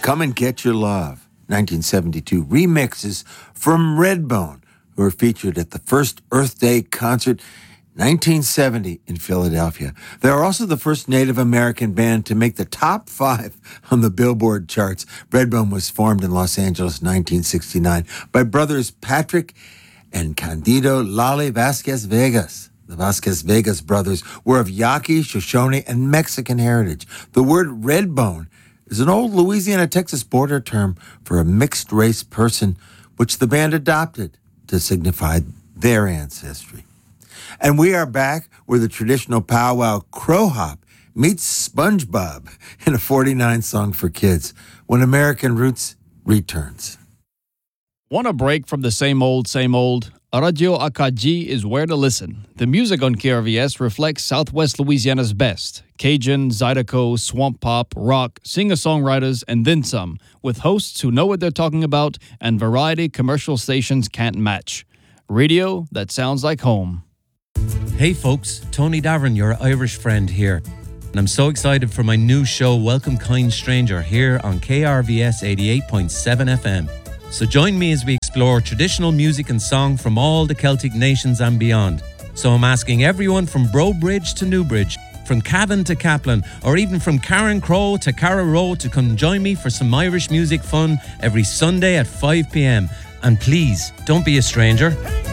Come and Get Your Love, 1972 remixes from Redbone, who were featured at the first Earth Day concert 1970 in Philadelphia. They are also the first Native American band to make the top 5 on the Billboard charts. Redbone was formed in Los Angeles in 1969 by brothers Patrick and Candido Lali Vasquez Vegas. The Vasquez Vegas brothers were of Yaqui, Shoshone, and Mexican heritage. The word Redbone is an old Louisiana-Texas border term for a mixed-race person, which the band adopted to signify their ancestry. And we are back where the traditional powwow Crow Hop meets SpongeBob in a 49 song for kids when American Roots returns. Want a break from the same old? Radio Akaji is where to listen. The music on KRVS reflects Southwest Louisiana's best. Cajun, Zydeco, swamp pop, rock, singer-songwriters, and then some, with hosts who know what they're talking about and variety commercial stations can't match. Radio that sounds like home. Hey folks, Tony Davern, your Irish friend here. And I'm so excited for my new show, Welcome Kind Stranger, here on KRVS 88.7 FM. So join me as we explore traditional music and song from all the Celtic nations and beyond. So I'm asking everyone from Brobridge to Newbridge, from Cavan to Kaplan, or even from Karen Crow to Carraroe to come join me for some Irish music fun every Sunday at 5 p.m. And please, don't be a stranger.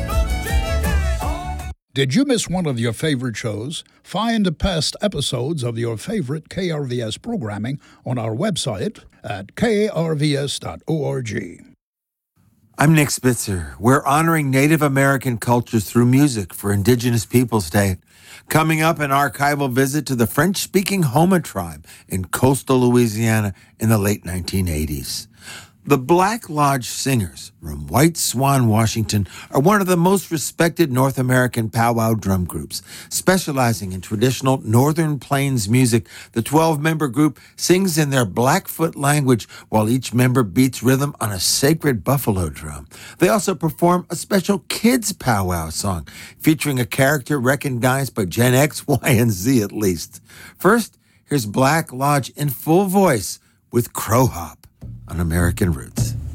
Did you miss one of your favorite shows? Find past episodes of your favorite KRVS programming on our website at krvs.org. I'm Nick Spitzer. We're honoring Native American cultures through music for Indigenous Peoples Day. Coming up, an archival visit to the French-speaking Houma tribe in coastal Louisiana in the late 1980s. The Black Lodge Singers from White Swan, Washington, are one of the most respected North American powwow drum groups. Specializing in traditional Northern Plains music, the 12-member group sings in their Blackfoot language while each member beats rhythm on a sacred buffalo drum. They also perform a special kids powwow song featuring a character recognized by Gen X, Y, and Z at least. First, here's Black Lodge in full voice with Crow Hop on American Roots.